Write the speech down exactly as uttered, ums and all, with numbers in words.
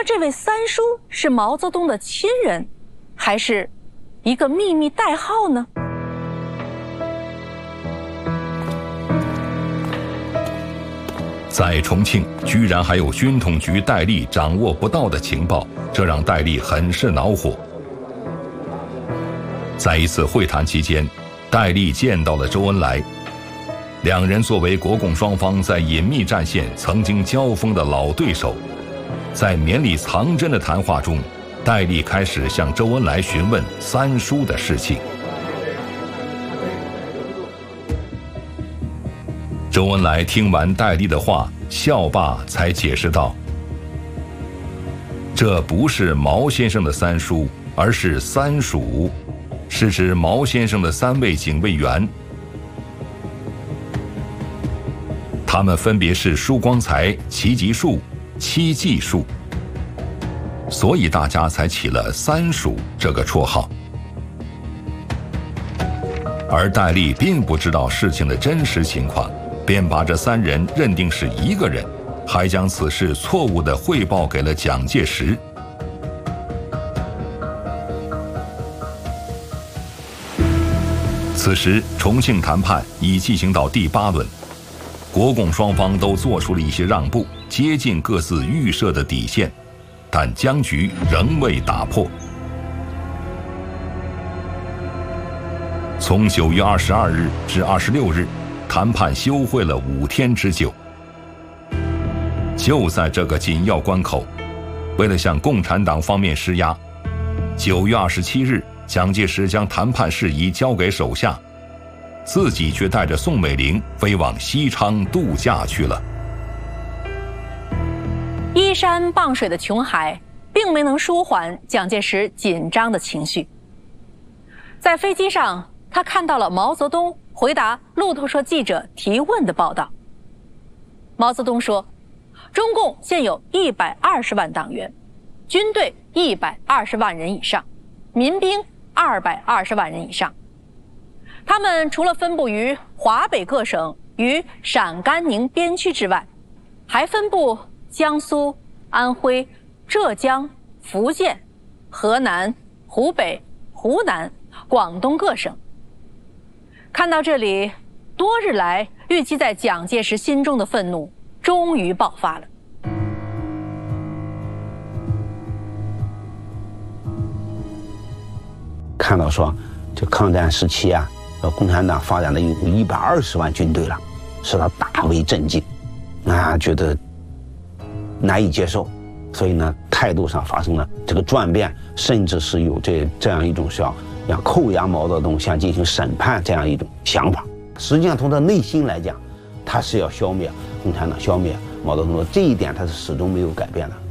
么这位三叔是毛泽东的亲人，还是一个秘密代号呢？ 在重庆，居然还有军统局戴笠掌握不到的情报，这让戴笠很是恼火。在一次会谈期间，戴笠见到了周恩来，两人作为国共双方在隐秘战线曾经交锋的老对手，在绵里藏针的谈话中，戴笠开始向周恩来询问三叔的事情。周恩来听完戴笠的话，笑罢才解释道：“这不是毛先生的三叔，而是三署，是指毛先生的三位警卫员，他们分别是舒光才、齐吉树、戚继树，所以大家才起了三署这个绰号。”而戴笠并不知道事情的真实情况，便把这三人认定是一个人，还将此事错误地汇报给了蒋介石。此时，重庆谈判已进行到第八轮，国共双方都做出了一些让步，接近各自预设的底线，但僵局仍未打破。从九月二十二日至二十六日，谈判休会了五天之久。就在这个紧要关口，为了向共产党方面施压，九月二十七日，蒋介石将谈判事宜交给手下，自己却带着宋美龄飞往西昌度假去了。 依山傍水的琼海并没能舒缓蒋介石紧张的情绪。在飞机上，他看到了毛泽东回答路透社记者提问的报道。毛泽东说，中共现有一百二十万党员，军队一百二十万人以上，民兵二百二十万人以上。他们除了分布于华北各省与陕甘宁边区之外，还分布江苏、安徽、浙江、福建、河南、湖北、湖南、广东各省。看到这里，多日来郁积在蒋介石心中的愤怒终于爆发了。 看到说，这抗战时期啊，共产党发展的有一百二十万军队了，使他大为震惊，啊，觉得难以接受，所以呢，态度上发生了这个转变，甚至是有这这样一种需要。要扣押毛泽东，想进行审判这样一种想法。实际上，从他内心来讲，他是要消灭共产党，消灭毛泽东的，这一点他是始终没有改变的。